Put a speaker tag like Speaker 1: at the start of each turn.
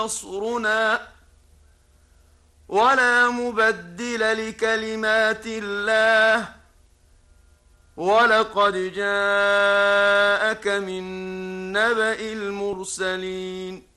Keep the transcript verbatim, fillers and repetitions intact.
Speaker 1: نصرنا ولا مبدل لكلمات الله ولقد جاءك من نبأ المرسلين